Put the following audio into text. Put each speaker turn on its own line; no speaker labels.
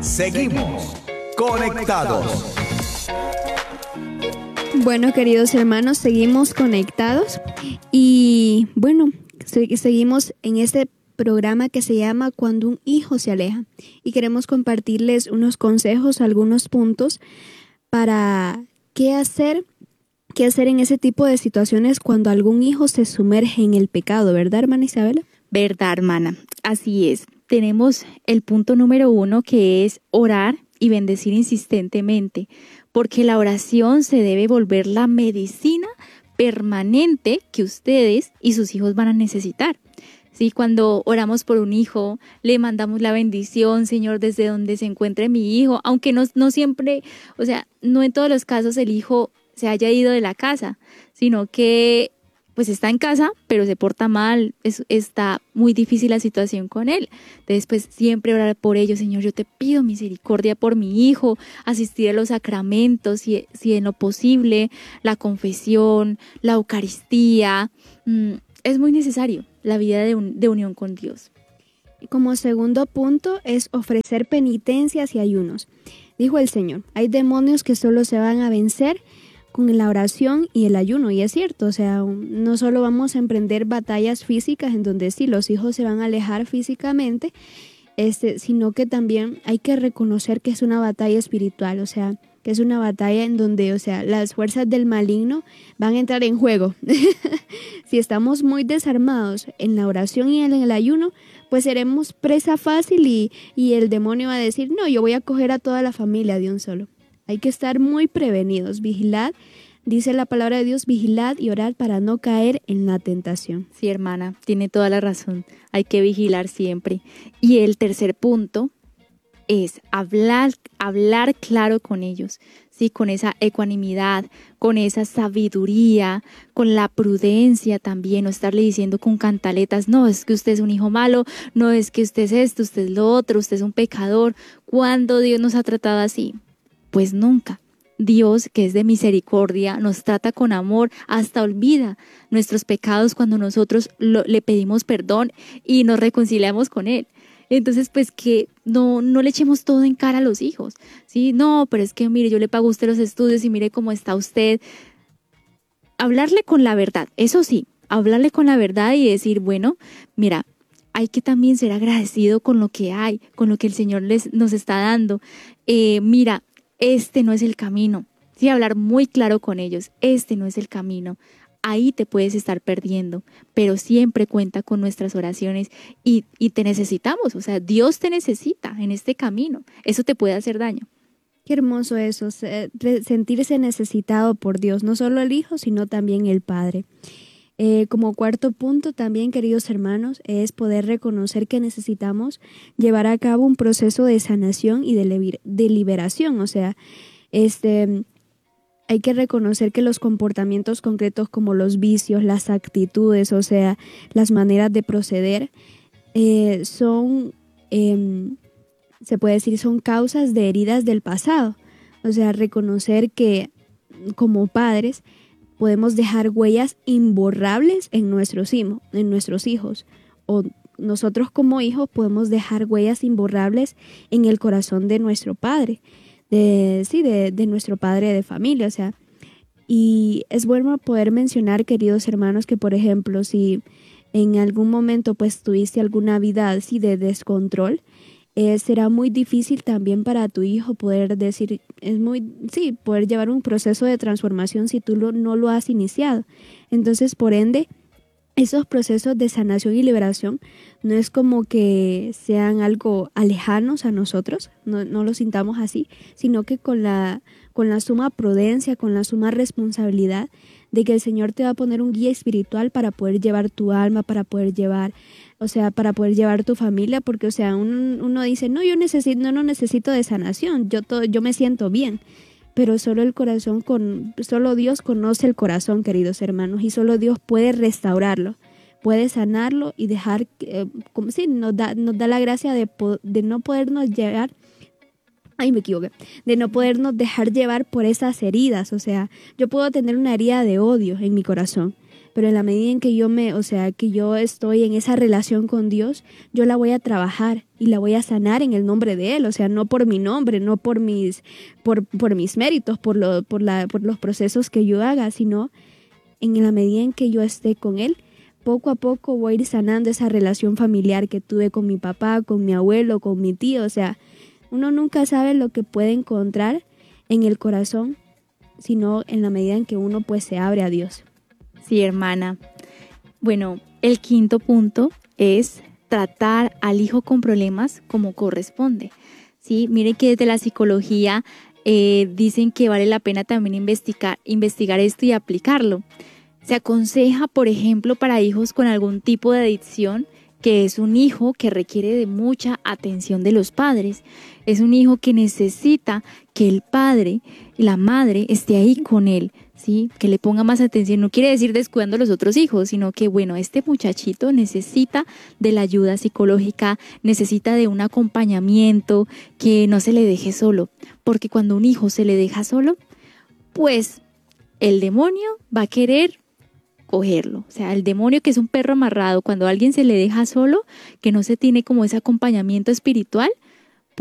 Seguimos conectados.
Bueno, queridos hermanos, seguimos conectados y bueno, seguimos en este programa que se llama Cuando un hijo se aleja y queremos compartirles unos consejos, algunos puntos para qué hacer en ese tipo de situaciones cuando algún hijo se sumerge en el pecado, ¿verdad, hermana Isabela?
Verdad, hermana, así es. Tenemos el punto número 1 que es orar y bendecir insistentemente, porque la oración se debe volver la medicina permanente que ustedes y sus hijos van a necesitar. Sí, cuando oramos por un hijo, le mandamos la bendición, Señor, desde donde se encuentre mi hijo, aunque no siempre, o sea, no en todos los casos el hijo se haya ido de la casa, sino que pues está en casa, pero se porta mal, está muy difícil la situación con él. Entonces, pues siempre orar por ellos, Señor, yo te pido misericordia por mi hijo, asistir a los sacramentos, si en lo posible, la confesión, la Eucaristía, es muy necesario la vida de unión con Dios.
Como segundo punto es ofrecer penitencias y ayunos. Dijo el Señor, hay demonios que solo se van a vencer con la oración y el ayuno, y es cierto, o sea, no solo vamos a emprender batallas físicas en donde sí, los hijos se van a alejar físicamente, sino que también hay que reconocer que es una batalla espiritual, o sea, que es una batalla en donde, o sea, las fuerzas del maligno van a entrar en juego. Si estamos muy desarmados en la oración y en el ayuno, pues seremos presa fácil y el demonio va a decir, no, yo voy a coger a toda la familia de un solo. Hay que estar muy prevenidos, vigilad, dice la palabra de Dios, vigilad y orad para no caer en la tentación.
Sí, hermana, tiene toda la razón, hay que vigilar siempre. Y el tercer punto es hablar claro con ellos, sí, con esa ecuanimidad, con esa sabiduría, con la prudencia también, no estarle diciendo con cantaletas, no, es que usted es un hijo malo, no es que usted es esto, usted es lo otro, usted es un pecador. ¿Cuándo Dios nos ha tratado así? Pues nunca. Dios, que es de misericordia, nos trata con amor, hasta olvida nuestros pecados cuando nosotros le pedimos perdón y nos reconciliamos con Él. Entonces, pues que no le echemos todo en cara a los hijos, ¿sí? No, pero es que mire, yo le pago a usted los estudios y mire cómo está usted. Hablarle con la verdad, eso sí, hablarle con la verdad y decir, bueno, mira, hay que también ser agradecido con lo que hay, con lo que el Señor nos está dando. Mira, este no es el camino. Sí, hablar muy claro con ellos, este no es el camino. Ahí te puedes estar perdiendo, pero siempre cuenta con nuestras oraciones y te necesitamos, o sea, Dios te necesita en este camino. Eso te puede hacer daño.
Qué hermoso eso, sentirse necesitado por Dios, no solo el Hijo, sino también el Padre. Como cuarto punto también, queridos hermanos, es poder reconocer que necesitamos llevar a cabo un proceso de sanación y de liberación. O sea, hay que reconocer que los comportamientos concretos como los vicios, las actitudes, o sea, las maneras de proceder, son, se puede decir, son causas de heridas del pasado. O sea, reconocer que como padres podemos dejar huellas imborrables en nuestros hijos, o nosotros como hijos podemos dejar huellas imborrables en el corazón de nuestro padre, de nuestro padre de familia, o sea, y es bueno poder mencionar, queridos hermanos, que por ejemplo, si en algún momento pues tuviste alguna vida así de descontrol, será muy difícil también para tu hijo poder poder llevar un proceso de transformación si tú no lo has iniciado. Entonces, por ende, esos procesos de sanación y liberación no es como que sean algo alejanos a nosotros, no lo sintamos así, sino que con la suma prudencia, con la suma responsabilidad de que el Señor te va a poner un guía espiritual para poder llevar tu alma, para poder llevar tu familia, porque, o sea, uno dice, no, yo no necesito de sanación, yo me siento bien, pero solo Dios conoce el corazón, queridos hermanos, y solo Dios puede restaurarlo, puede sanarlo y dejar, nos da la gracia de no podernos llevar, de no podernos dejar llevar por esas heridas. O sea, yo puedo tener una herida de odio en mi corazón, pero en la medida en que que yo estoy en esa relación con Dios, yo la voy a trabajar y la voy a sanar en el nombre de Él, o sea, no por mi nombre, no por mis méritos, por los procesos que yo haga, sino en la medida en que yo esté con Él, poco a poco voy a ir sanando esa relación familiar que tuve con mi papá, con mi abuelo, con mi tío. O sea, uno nunca sabe lo que puede encontrar en el corazón, sino en la medida en que uno pues se abre a Dios.
Sí, hermana. Bueno, el quinto punto es tratar al hijo con problemas como corresponde. Sí, mire que desde la psicología dicen que vale la pena también investigar esto y aplicarlo. Se aconseja, por ejemplo, para hijos con algún tipo de adicción, que es un hijo que requiere de mucha atención de los padres. Es un hijo que necesita que el padre y la madre esté ahí con él, ¿sí? Que le ponga más atención. No quiere decir descuidando a los otros hijos, sino que, bueno, este muchachito necesita de la ayuda psicológica, necesita de un acompañamiento, que no se le deje solo. Porque cuando un hijo se le deja solo, pues el demonio va a querer cogerlo. O sea, el demonio, que es un perro amarrado, cuando a alguien se le deja solo, que no se tiene como ese acompañamiento espiritual,